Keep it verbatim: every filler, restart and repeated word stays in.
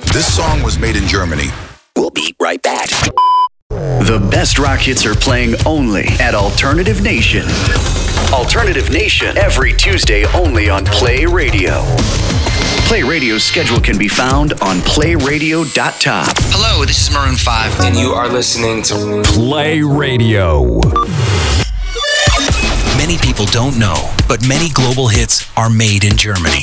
This song was made in Germany. We'll be right back. The best rock hits are playing only at Alternative Nation. Alternative Nation, every Tuesday only on Play Radio. Play Radio's schedule can be found on play radio dot top. Hello, this is Maroon five, and you are listening to Play Radio. Many people don't know, but many global hits are made in Germany.